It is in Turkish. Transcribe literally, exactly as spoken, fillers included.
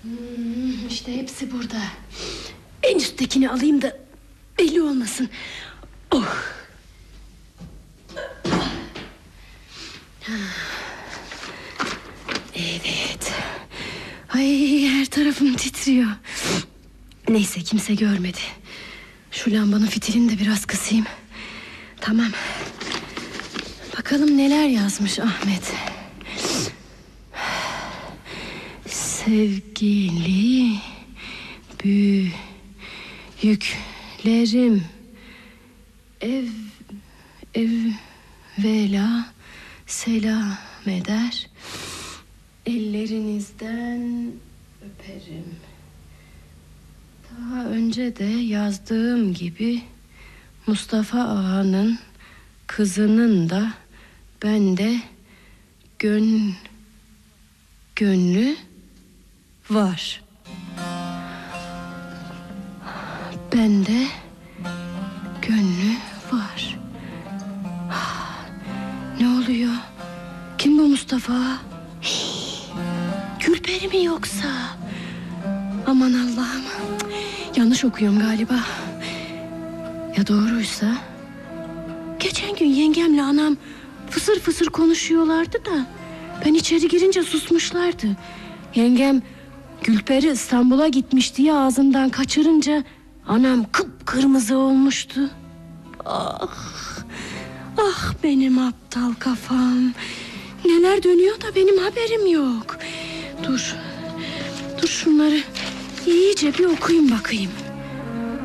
Hmm, işte hepsi burada. En üsttekini alayım da belli olmasın. Oh. Evet. Ay, her tarafım titriyor. Neyse, kimse görmedi. Şu lambanın fitilini de biraz kısayım. Tamam. Bakalım neler yazmış Ahmet. Sevgili büyüklerim, ev evvela selam eder, ellerinizden öperim. Daha önce de yazdığım gibi Mustafa Ağa'nın kızının da bende gön gönlü var. Bende gönlü var. Ne oluyor? Kim bu Mustafa? Gülperi mi yoksa? Aman Allah'ım, yanlış okuyorum galiba. Ya doğruysa? Geçen gün yengemle anam fısır fısır konuşuyorlardı da ben içeri girince susmuşlardı. Yengem Gülperi İstanbul'a gitmiş diye ağzından kaçırınca anam kıpkırmızı olmuştu. Ah, ah benim aptal kafam. Neler dönüyor da benim haberim yok. Dur, dur şunları iyice bir okuyayım bakayım.